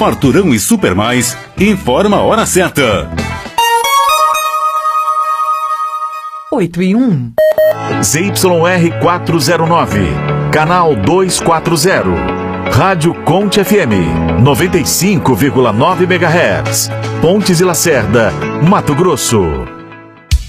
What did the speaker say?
Farturão e Super Mais informa a hora certa. 8:01. ZYR 409, canal 240. Rádio Conte FM, 95,9 MHz. Pontes e Lacerda, Mato Grosso.